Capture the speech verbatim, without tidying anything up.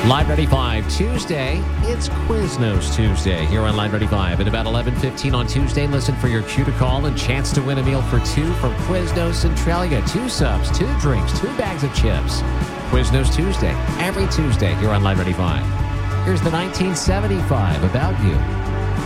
Line Ready five Tuesday. It's Quiznos Tuesday here on Line Ready five. At about eleven fifteen on Tuesday, listen for your cue to call and chance to win a meal for two from Quiznos Centralia. Two subs, two drinks, two bags of chips. Quiznos Tuesday, every Tuesday here on Line Ready five. Here's the nineteen seventy-five About You.